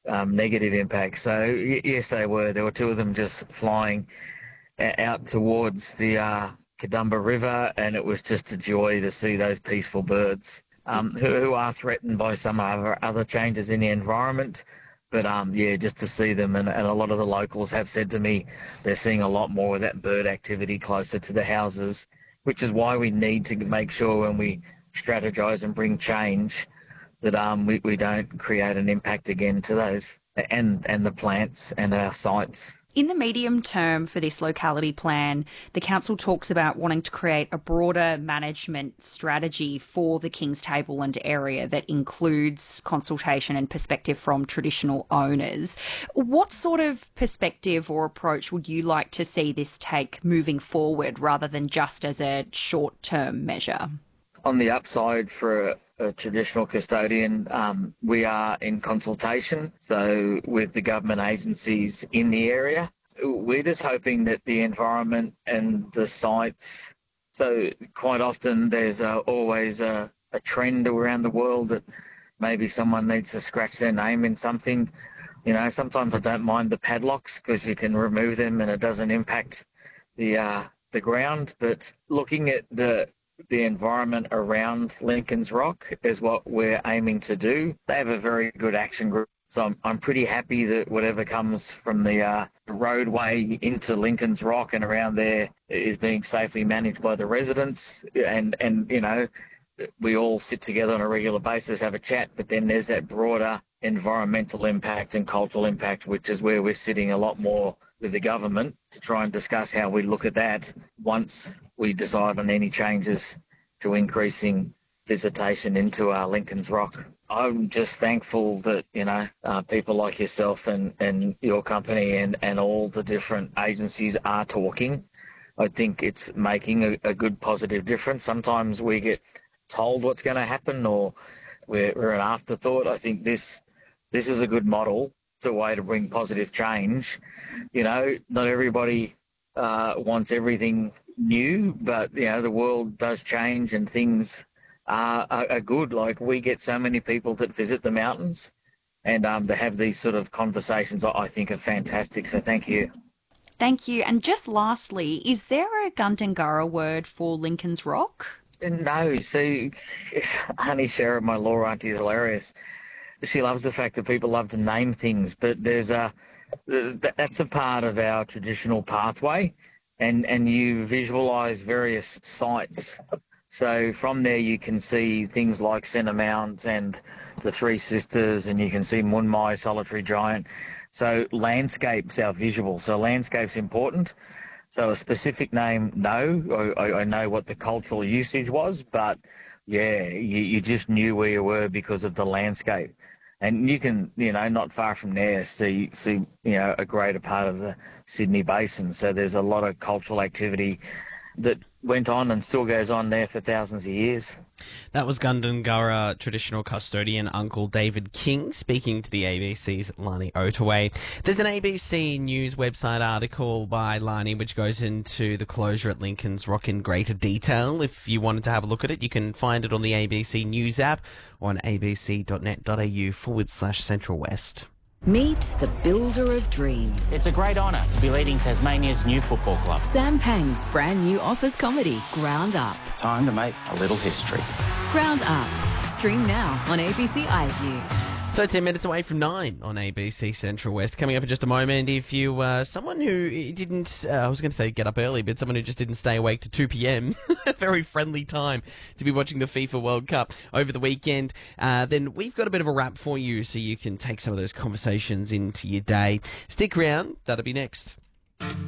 negative impact. So yes, they were. There were two of them just flying out towards the Kadumba River, and it was just a joy to see those peaceful birds who are threatened by some other changes in the environment. But just to see them, and a lot of the locals have said to me they're seeing a lot more of that bird activity closer to the houses, which is why we need to make sure when we strategise and bring change that we don't create an impact again to those and the plants and our sites. In the medium term for this locality plan, the council talks about wanting to create a broader management strategy for the Kings Tableland area that includes consultation and perspective from traditional owners. What sort of perspective or approach would you like to see this take moving forward rather than just as a short-term measure? On the upside for a traditional custodian, we are in consultation, so with the government agencies in the area. We're just hoping that the environment and the sites, so quite often there's always a trend around the world that maybe someone needs to scratch their name in something. You know, sometimes I don't mind the padlocks because you can remove them and it doesn't impact the ground, but looking at the environment around Lincoln's Rock is what we're aiming to do. They have a very good action group, so I'm pretty happy that whatever comes from the roadway into Lincoln's Rock and around there is being safely managed by the residents, and you know, we all sit together on a regular basis, have a chat, but then there's that broader environmental impact and cultural impact, which is where we're sitting a lot more with the government to try and discuss how we look at that once we decide on any changes to increasing visitation into Lincoln's Rock. I'm just thankful that, you know, people like yourself and your company and all the different agencies are talking. I think it's making a good positive difference. Sometimes we get told what's going to happen or we're an afterthought. I think this is a good model. It's a way to bring positive change. You know, not everybody wants everything new, but, you know, the world does change and things are good. Like, we get so many people that visit the mountains, and to have these sort of conversations I think are fantastic. So thank you. Thank you. And just lastly, is there a Gundungurra word for Lincoln's Rock? No, see, Honey Sarah, my law auntie, is hilarious. She loves the fact that people love to name things, but that's a part of our traditional pathway, and you visualise various sites. So from there you can see things like Centre Mount and the Three Sisters, and you can see Munmai, Solitary Giant. So landscape's our visual. So landscape's important. So a specific name, no. I know what the cultural usage was, but yeah, you just knew where you were because of the landscape. And you can, you know, not far from there see you know, a greater part of the Sydney Basin. So there's a lot of cultural activity that went on and still goes on there for thousands of years. That was Gundungurra traditional custodian Uncle David King speaking to the ABC's Lani Otaway. There's an ABC News website article by Lani which goes into the closure at Lincoln's Rock in greater detail. If you wanted to have a look at it, you can find it on the ABC News app or on abc.net.au/Central West. Meet the builder of dreams. It's a great honour to be leading Tasmania's new football club. Sam Pang's brand new office comedy, Ground Up. Time to make a little history. Ground Up. Stream now on ABC iView. 13 minutes away from 9 on ABC Central West. Coming up in just a moment, if you someone who didn't, I was going to say get up early, but someone who just didn't stay awake to 2 p.m, a very friendly time to be watching the FIFA World Cup over the weekend, then we've got a bit of a wrap for you so you can take some of those conversations into your day. Stick around, that'll be next.